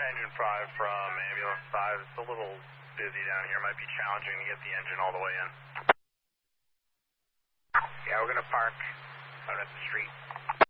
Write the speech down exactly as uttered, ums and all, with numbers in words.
engine five from ambulance five. It's a little busy down here. Might be challenging to get the engine all the way in. Yeah, we're going to park out at the street.